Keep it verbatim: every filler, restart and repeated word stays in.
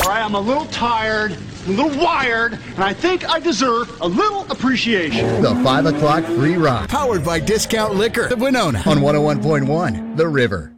All right, I'm a little tired, I'm a little wired, and I think I deserve a little appreciation. The five o'clock free ride. Powered by Discount Liquor of Winona on one oh one point one The River.